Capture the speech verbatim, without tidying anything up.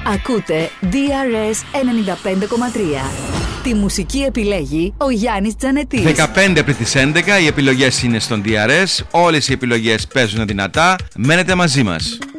Ακούτε ντι αρ ες ενενήντα πέντε κόμμα τρία. Τη μουσική επιλέγει ο Γιάννης Τζανετής. δεκαπέντε πριν τις έντεκα οι επιλογές είναι στον ντι αρ ες. Όλες οι επιλογές παίζουν δυνατά. Μένετε μαζί μας.